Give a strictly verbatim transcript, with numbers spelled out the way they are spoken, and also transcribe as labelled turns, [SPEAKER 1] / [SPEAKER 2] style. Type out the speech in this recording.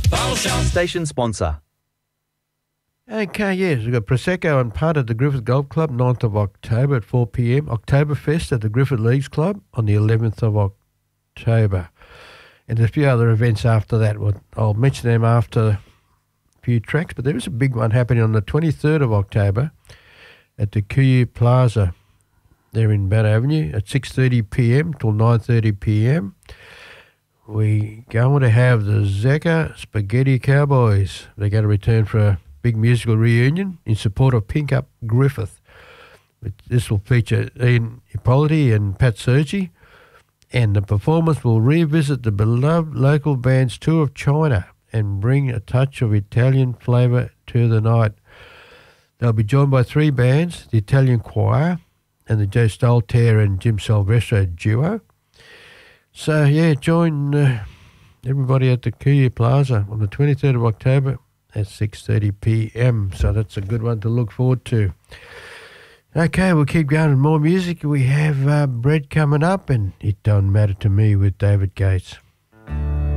[SPEAKER 1] Bottle Shop.
[SPEAKER 2] Station sponsor.
[SPEAKER 3] Okay, yes, we've got Prosecco and Punt at the Griffith Golf Club, ninth of October at four p.m. Oktoberfest at the Griffith Leagues Club on the eleventh of October. And there's a few other events after that. Well, I'll mention them after a few tracks, but there is a big one happening on the twenty-third of October at the Kuyu Plaza there in Banner Avenue at six thirty p.m. till nine thirty p.m. We're going to have the Zeka Spaghetti Cowboys. They're going to return for a big musical reunion in support of Pink Up Griffith. This will feature Ian Ippoliti and Pat Sergi, and the performance will revisit the beloved local band's tour of China and bring a touch of Italian flavour to the night. They'll be joined by three bands, the Italian Choir and the Joe Stoltaire and Jim Silvestro duo. So, yeah, join uh, everybody at the Kuyu Plaza on the twenty-third of October at six thirty p.m. So that's a good one to look forward to. Okay, we'll keep going with more music. We have uh, Bread coming up, and It Don't Matter to Me with David Gates.